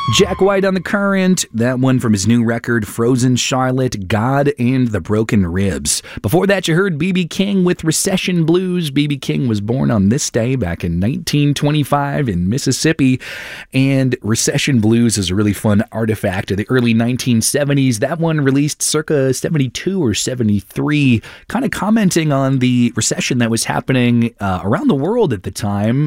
Jack White on The Current, that one from his new record, Frozen Charlotte, God and the Broken Ribs. Before that, you heard B.B. King with Recession Blues. B.B. King was born on this day back in 1925 in Mississippi, and Recession Blues is a really fun artifact of the early 1970s. That one released circa 72 or 73, kind of commenting on the recession that was happening around the world at the time.